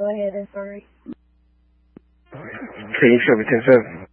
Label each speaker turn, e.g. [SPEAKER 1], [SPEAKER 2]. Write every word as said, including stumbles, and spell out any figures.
[SPEAKER 1] go ahead. I'm sorry.
[SPEAKER 2] Can you show me ten seven?